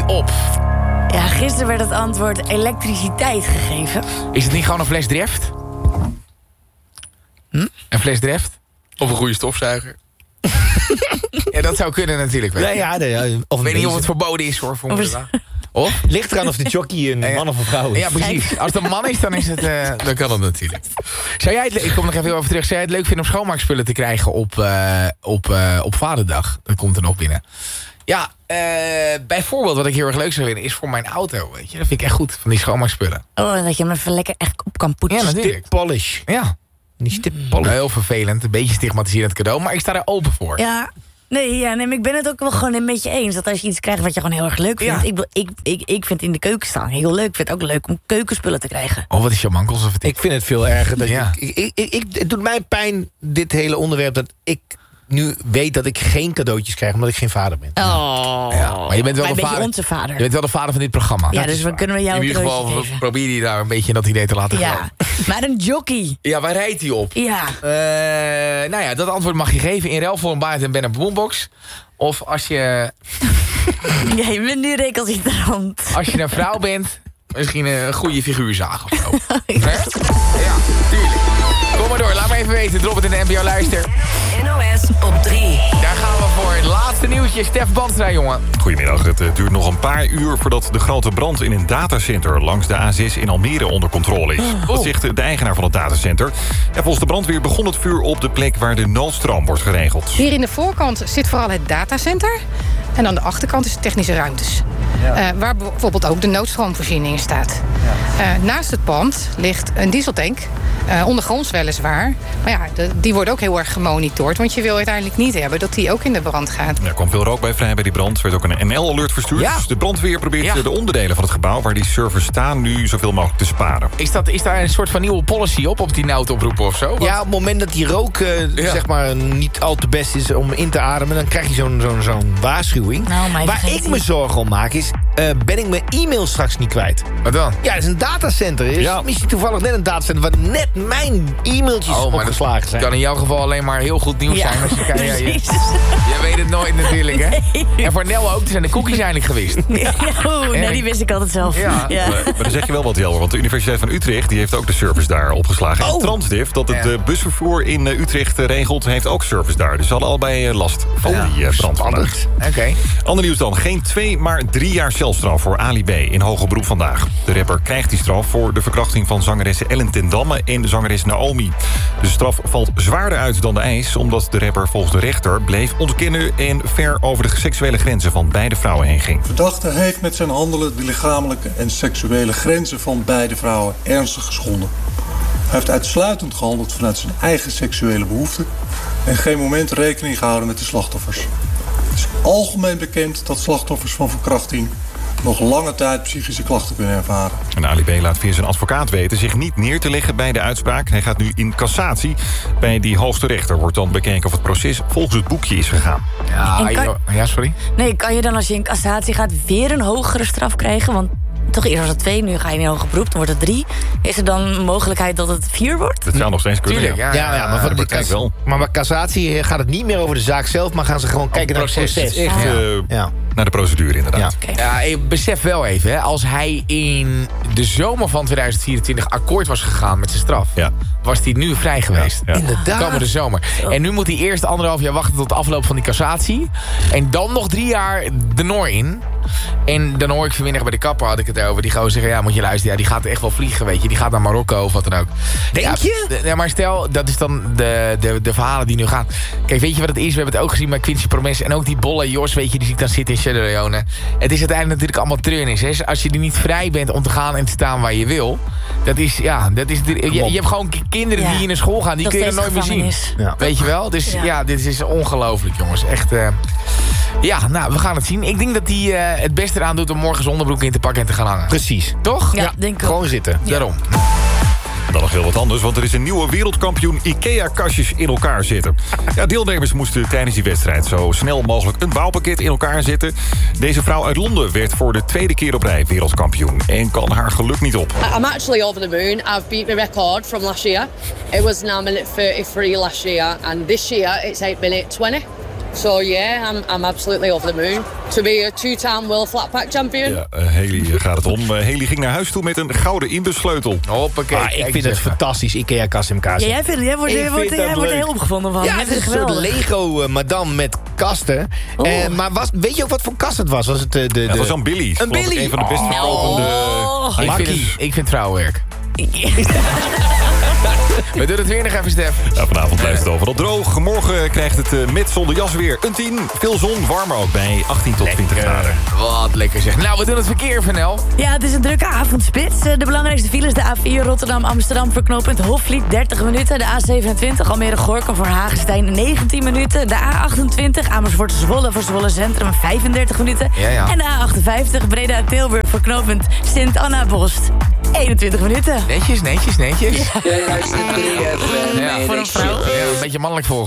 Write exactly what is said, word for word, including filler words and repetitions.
jullie op? Ja, gisteren werd het antwoord elektriciteit gegeven. Is het niet gewoon een fles Dreft? Hm? Een fles Dreft? Of een goede stofzuiger. Ja, dat zou kunnen natuurlijk. Weet Nee, ja, nee, ja, of ik weet niet deze. of het verboden is hoor. Voor Of me. is- Of? Ligt eraan of de jockey een Ja. man of een vrouw is. Ja, precies. Als het een man is, dan is het... Uh, dan kan het natuurlijk. Zou jij het, ik kom nog even over terug. Zou jij het leuk vinden om schoonmaakspullen te krijgen op, uh, op, uh, op Vaderdag? Dat komt er nog binnen. Ja, uh, bijvoorbeeld wat ik heel erg leuk zou vinden is voor mijn auto. Weet je? Dat vind ik echt goed, van die schoonmaakspullen. Oh, dat je hem even lekker echt op kan poetsen. Ja, natuurlijk. Tip polish. Ja. Die stip polish. Heel vervelend, een beetje stigmatiserend cadeau. Maar ik sta er open voor. Ja, nee, ja, nee, maar ik ben het ook wel gewoon een beetje eens. Dat als je iets krijgt wat je gewoon heel erg leuk vindt. Ja. Ik, wil- ik, ik, ik vind in de keuken staan heel leuk. Ik vind het ook leuk om keukenspullen te krijgen. Oh, wat is jouw man conservatief? Ik vind het veel erger. Dat Ja. ik, ik, ik, ik, het doet mij pijn, dit hele onderwerp, dat ik nu weet dat ik geen cadeautjes krijg omdat ik geen vader ben. Oh, Ja, maar je bent wel een de beetje vader. onze vader. Je bent wel de vader van dit programma. ja, Dat dus is we waar. kunnen we jou In een ieder cadeautje geval geven. probeer je daar een beetje in dat idee te laten Ja, geloven. maar een jockey. Ja, waar rijdt hij op? Ja. Uh, nou ja, dat antwoord mag je geven in ruil voor een Baard en Ben Boombox. Of als je, Ja, je bent nu recalcitrant. als je een vrouw bent, misschien een goede figuurzaag of zo. Hè? Ja, tuurlijk. Kom maar door, laat me even weten. Drop het in de N P O-luister. N O S op drie. Daar gaan we voor het laatste nieuwtje. Stef Bandstra, jongen. Goedemiddag, het uh, duurt nog een paar uur voordat de grote brand in een datacenter langs de A zes in Almere onder controle is. Dat zegt de eigenaar van het datacenter. Ja, volgens de brandweer begon het vuur op de plek waar de noodstroom wordt geregeld. Hier in de voorkant zit vooral het datacenter. En aan de achterkant is de technische ruimtes. Ja. Uh, waar bijvoorbeeld ook de noodstroomvoorziening staat. Ja. Uh, naast het pand ligt een dieseltank. Uh, ondergronds weliswaar. Maar ja, de, die wordt ook heel erg gemonitord. Want je wil uiteindelijk niet hebben dat die ook in de brand gaat. Er kwam veel rook bij vrij bij die brand. Er werd ook een M L-alert verstuurd. Ja. Dus de brandweer probeert Ja. de onderdelen van het gebouw waar die servers staan nu zoveel mogelijk te sparen. Is, dat, is daar een soort van nieuwe policy op, op die noodoproepen of zo? Want- Ja, op het moment dat die rook uh, Ja. zeg maar niet al te best is om in te ademen, dan krijg je zo'n zo'n zo'n waarschuwing. Nou, maar Waar vergeet ik me niet. zorgen om maak is, uh, ben ik mijn e-mail straks niet kwijt? Wat dan? Ja, het is een datacenter. Is Ja. misschien toevallig net een datacenter waar net mijn e-mailtjes Oh, maar dat opgeslagen zijn. kan in jouw geval alleen maar heel goed nieuws Ja, zijn. Als je, kan, ja, je, precies. je weet het nooit natuurlijk, hè? Nee. En voor Nel ook, er zijn de cookies eindelijk gewist. Ja, oeh, nee, die wist ik altijd zelf. Ja. Ja. Maar, maar dan zeg je wel wat, Jelmer. Want de Universiteit van Utrecht die heeft ook de servers daar opgeslagen. En Oh. Transdiv, dat het Ja. uh, busvervoer in uh, Utrecht uh, regelt, heeft ook servers daar. Dus ze hadden allebei uh, last van Ja. die uh, brand vandaag. Oké. Ander nieuws dan. Geen twee, maar drie jaar celstraf voor Ali B. in hoger beroep vandaag. De rapper krijgt die straf voor de verkrachting van zangeressen Ellen ten Damme en zangeres Naomi. De straf valt zwaarder uit dan de eis, omdat de rapper volgens de rechter bleef ontkennen en ver over de seksuele grenzen van beide vrouwen heen ging. Verdachte heeft met zijn handelen de lichamelijke en seksuele grenzen van beide vrouwen ernstig geschonden. Hij heeft uitsluitend gehandeld vanuit zijn eigen seksuele behoeften en geen moment rekening gehouden met de slachtoffers. Het is algemeen bekend dat slachtoffers van verkrachting nog lange tijd psychische klachten kunnen ervaren. En Ali B laat via zijn advocaat weten zich niet neer te leggen bij de uitspraak. Hij gaat nu in cassatie. Bij die hoogste rechter wordt dan bekeken of het proces volgens het boekje is gegaan. Ja, En kan- joh. ja, sorry. Nee, kan je dan als je in cassatie gaat weer een hogere straf krijgen? Want toch eerst was het twee, nu ga je in hoger beroep, dan wordt het drie. Is er dan een mogelijkheid dat het vier wordt? Dat zou nog steeds kunnen. Tuurlijk, ja. Ja, ja, maar, van de die praktijk cas- wel. maar bij cassatie gaat het niet meer over de zaak zelf, maar gaan ze gewoon kijken naar het proces. proces. Echt Ja. uh, Ja. naar de procedure inderdaad. Ja. Ja, ik besef wel even, hè, als hij in de zomer van tweeduizend vierentwintig akkoord was gegaan met zijn straf, Ja. was hij nu vrij geweest. Ja. Inderdaad. Komende zomer. En nu moet hij eerst anderhalf jaar wachten tot de afloop van die cassatie. En dan nog drie jaar de Noor in. En dan hoor ik vanmiddag bij de kapper, had ik het over. Die gewoon zeggen, ja, moet je luisteren. Ja, die gaat echt wel vliegen, weet je. Die gaat naar Marokko of wat dan ook. Denk ja, je? d- Ja, maar stel, dat is dan de, de, de verhalen die nu gaan. Kijk, weet je wat het is? We hebben het ook gezien met Quincy Promes. En ook die bolle Jos, weet je, die zie ik dan zitten in Sierra Leone. Het is uiteindelijk natuurlijk allemaal treurnis. Hè? Als je er niet vrij bent om te gaan en te staan waar je wil. Dat is, ja, dat is... Je, je hebt gewoon k- kinderen Ja. die naar school gaan. Die Dat kun je is nooit meer zien. gevangenis. Ja. Weet je wel? Dus ja, Ja. dit is ongelooflijk, jongens. Echt, eh, ja, nou, we gaan het zien. Ik denk dat hij eh, het beste eraan doet om morgen zijn onderbroek in te pakken en te gaan hangen. Precies. Toch? Ja, denk ik ook. Gewoon zitten. Daarom. Dan nog heel wat anders, want er is een nieuwe wereldkampioen IKEA-kastjes in elkaar zitten. Ja, deelnemers moesten tijdens die wedstrijd zo snel mogelijk een bouwpakket in elkaar zetten. Deze vrouw uit Londen werd voor de tweede keer op rij wereldkampioen en kan haar geluk niet op. I'm actually over the moon. I've beat my record from last year. It was nine minute thirty-three last year, and this year it's eight minute twenty. So yeah, I'm, I'm absolutely over the moon. To be a two-time world flatpack champion. Ja, uh, Haley gaat het om. Uh, Haley ging naar huis toe met een gouden inbussleutel. Hoppakee. Ah, ik vind het fantastisch, Ikea kast in elkaar. Ja, jij, vindt, jij wordt, Ik jij wordt, vind dat jij wordt er leuk. heel opgevonden van. Ja, Jij het vindt is een soort geweldig. Lego uh, madame met kasten. Oh. Eh, maar was, weet je ook wat voor kast het was? Was het uh, de, de... Ja, het was een Billy. Een Billy? Een van de best Oh. verkopende... Oh. Ik vind, het, ik vind trouwwerk. We doen het weer nog even, Stef. Ja, vanavond blijft het overal droog. Morgen krijgt het uh, met zonder jas weer een tien. Veel zon, warmer ook bij achttien tot twintig graden. Wat lekker zeg. Nou, we doen het verkeer, Van El. Ja, het is een drukke avondspits. De belangrijkste files de A vier Rotterdam-Amsterdam voor knooppunt Hofvliet dertig minuten. De A zevenentwintig Almere-Gorkum voor Hagestein negentien minuten. De A achtentwintig Amersfoort-Zwolle voor Zwolle Centrum vijfendertig minuten. Ja, ja. En de A achtenvijftig Breda-Tilburg voor knooppunt Sint-Anna-Bost eenentwintig minuten. Netjes, netjes, netjes. Ja. Ja, Voor een vrouw. Ja, een beetje mannelijk voor.